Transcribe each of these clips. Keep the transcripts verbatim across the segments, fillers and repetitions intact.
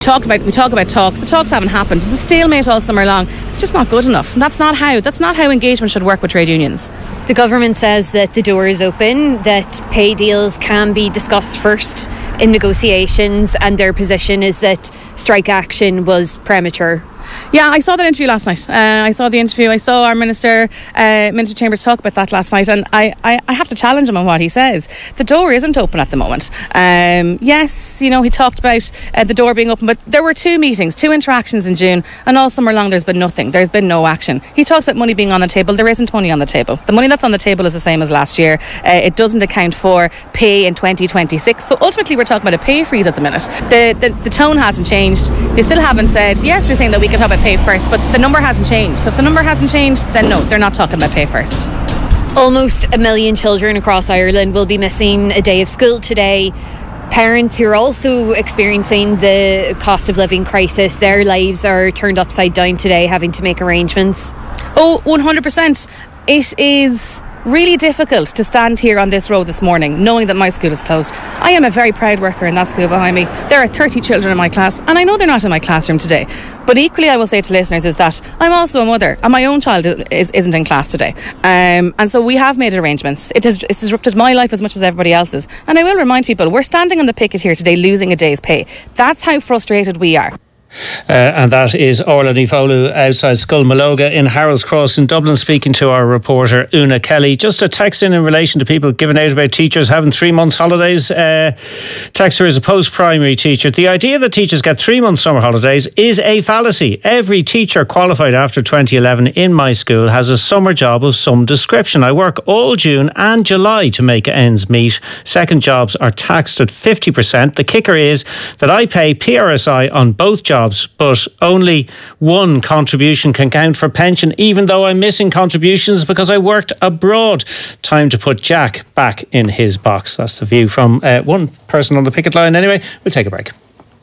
Talk about we talk about talks. The talks haven't happened. The stalemate all summer long. It's just not good enough. And that's not how. That's not how engagement should work with trade unions. The government says that the door is open, that pay deals can be discussed first in negotiations, and their position is that strike action was premature. Yeah, I saw that interview last night. Uh, I saw the interview. I saw our Minister, uh, Minister Chambers talk about that last night, and I, I, I have to challenge him on what he says. The door isn't open at the moment. Um, yes, you know, he talked about uh, the door being open, but there were two meetings, two interactions in June, and all summer long there's been nothing. There's been no action. He talks about money being on the table. There isn't money on the table. The money that's on the table is the same as last year. Uh, it doesn't account for pay in twenty twenty-six. So ultimately we're talking about a pay freeze at the minute. The, the, the tone hasn't changed. They still haven't said, yes, they're saying that we can talk about pay first, but the number hasn't changed. So if the number hasn't changed, then no, they're not talking about pay first. Almost a million children across Ireland will be missing a day of school today. Parents who are also experiencing the cost of living crisis, their lives are turned upside down today, having to make arrangements. Oh, one hundred percent. It is really difficult to stand here on this road this morning knowing that my school is closed. I am a very proud worker in that school behind me. There are thirty children in my class, and I know they're not in my classroom today. But equally, I will say to listeners is that I'm also a mother, and my own child is, isn't in class today. Um, and so we have made arrangements. It has it's disrupted my life as much as everybody else's. And I will remind people, we're standing on the picket here today losing a day's pay. That's how frustrated we are. Uh, and that is Orla Nifolu outside Sculmaloga in Harold's Cross in Dublin, speaking to our reporter Una Kelly. Just a text in in relation to people giving out about teachers having three months holidays. Uh, texter is a post-primary teacher. The idea that teachers get three months summer holidays is a fallacy. Every teacher qualified after twenty eleven in my school has a summer job of some description. I work all June and July to make ends meet. Second jobs are taxed at fifty percent. The kicker is that I pay P R S I on both jobs, but only one contribution can count for pension, even though I'm missing contributions because I worked abroad. Time to put Jack back in his box. That's the view from uh, one person on the picket line. Anyway, we'll take a break.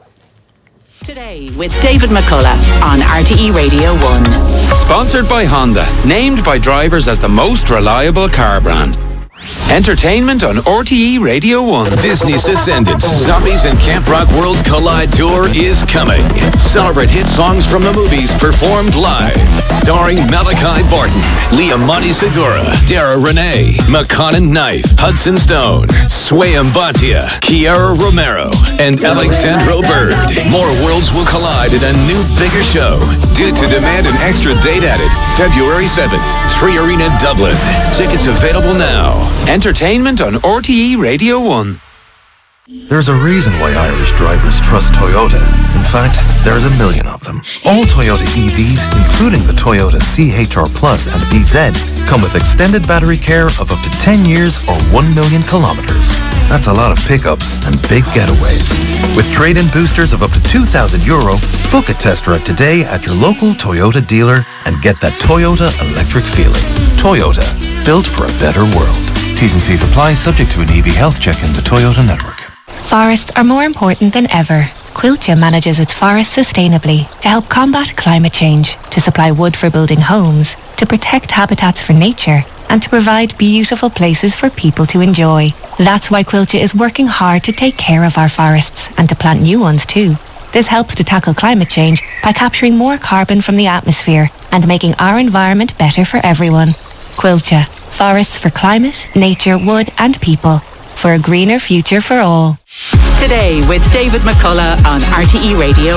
Today with David McCullough on R T E Radio one. Sponsored by Honda, named by drivers as the most reliable car brand. Entertainment on R T E Radio one. Disney's Descendants, Zombies and Camp Rock Worlds Collide Tour is coming. Celebrate hit songs from the movies performed live. Starring Malachi Barton, Liamani Segura, Dara Renee, McConnon Knife, Hudson Stone, Sway Mbatia, Kiara Romero, and Alexandro Bird. More worlds will collide in a new, bigger show. Due to demand, an extra date added. February seventh, Tree Arena, Dublin. Tickets available now. Entertainment on R T E Radio one. There's a reason why Irish drivers trust Toyota. In fact, there's a million of them. All Toyota E Vs, including the Toyota C H R Plus and B Z, come with extended battery care of up to ten years or one million kilometres. That's a lot of pickups and big getaways. With trade-in boosters of up to two thousand euro, book a test drive today at your local Toyota dealer and get that Toyota electric feeling. Toyota, built for a better world. T's and C's apply, subject to an E V health check in the Toyota network. Forests are more important than ever. Quilcha manages its forests sustainably to help combat climate change, to supply wood for building homes, to protect habitats for nature, and to provide beautiful places for people to enjoy. That's why Quilcha is working hard to take care of our forests and to plant new ones too. This helps to tackle climate change by capturing more carbon from the atmosphere and making our environment better for everyone. Quilcha, forests for climate, nature, wood and people. For a greener future for all. Today with David McCullough on R T E Radio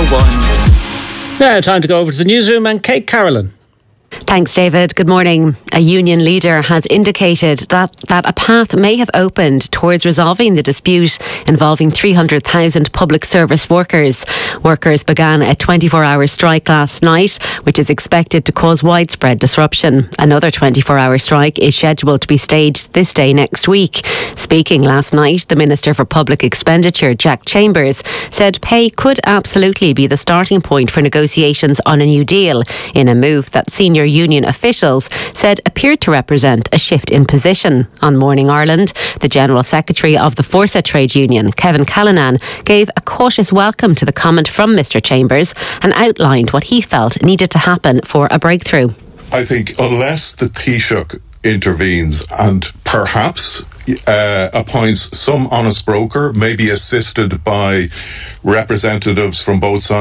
one. Now, time to go over to the newsroom and Kate Carolyn. Thanks, David. Good morning. A union leader has indicated that, that a path may have opened towards resolving the dispute involving three hundred thousand public service workers. Workers began a twenty-four hour strike last night, which is expected to cause widespread disruption. Another twenty-four hour strike is scheduled to be staged this day next week. Speaking last night, the Minister for Public Expenditure, Jack Chambers, said pay could absolutely be the starting point for negotiations on a new deal, in a move that senior union officials said appeared to represent a shift in position. On Morning Ireland, the General Secretary of the Forsa Trade Union, Kevin Callanan, gave a cautious welcome to the comment from Mr Chambers and outlined what he felt needed to happen for a breakthrough. I think unless the Taoiseach intervenes and perhaps uh, appoints some honest broker, maybe assisted by representatives from both sides